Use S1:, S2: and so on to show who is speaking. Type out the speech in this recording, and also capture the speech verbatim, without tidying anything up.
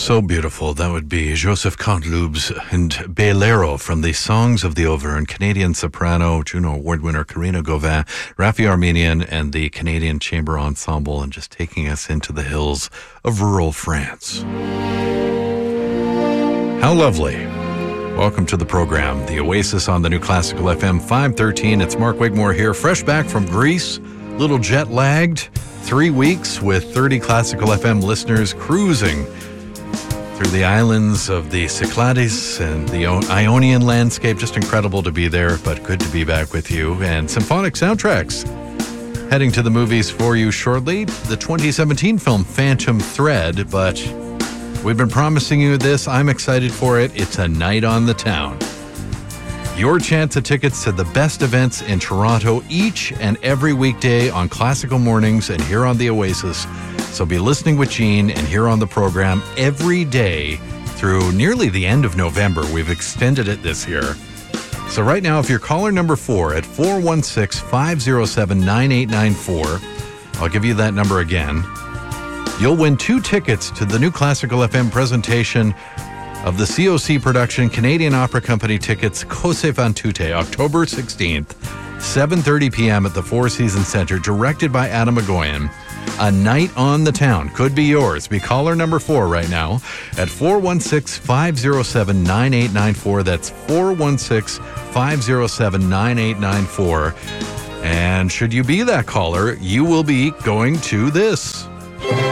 S1: So beautiful. That would be Joseph Canteloup's and Bailero from the Songs of the Auvergne, Canadian soprano, Juno Award winner Karina Gauvin, Rafi Armenian, and the Canadian Chamber Ensemble, and just taking us into the hills of rural France. How lovely. Welcome to the program, The Oasis on the New Classical F M five thirteen. It's Mark Wigmore here, fresh back from Greece, little jet lagged, three weeks with thirty Classical F M listeners cruising through the islands of the Cyclades and the Ionian landscape. Just incredible to be there, but good to be back with you. And symphonic soundtracks heading to the movies for you shortly. The twenty seventeen film Phantom Thread, but we've been promising you this. I'm excited for it. It's a night on the town. Your chance at tickets to the best events in Toronto each and every weekday on Classical Mornings and here on The Oasis. So be listening with Gene and here on the program every day through nearly the end of November. We've extended it this year. So right now, if you're caller number four at four one six, five oh seven, nine eight nine four, I'll give you that number again. You'll win two tickets to the New Classical F M presentation of the C O C production Canadian Opera Company tickets Cose fan tutte, October sixteenth, seven thirty p.m. at the Four Seasons Center, directed by Adam Egoyan. A night on the town could be yours. Be caller number four right now at four one six, five oh seven, nine eight nine four. That's four one six, five oh seven, nine eight nine four. And should you be that caller, you will be going to this.